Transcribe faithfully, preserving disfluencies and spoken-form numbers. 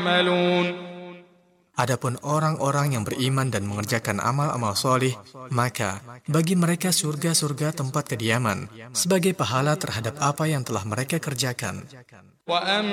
يعملون. Adapun orang-orang yang beriman dan mengerjakan amal-amal solih, maka bagi mereka surga-surga tempat kediaman, sebagai pahala terhadap apa yang telah mereka kerjakan.